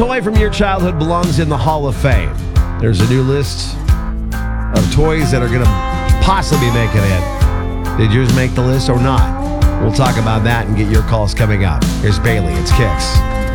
Toy from your childhood belongs in the Hall of Fame. There's a new list of toys that are going to possibly make it in. Did yours make the list or not? We'll talk about that and get your calls coming up. Here's Bailey. It's Kicks.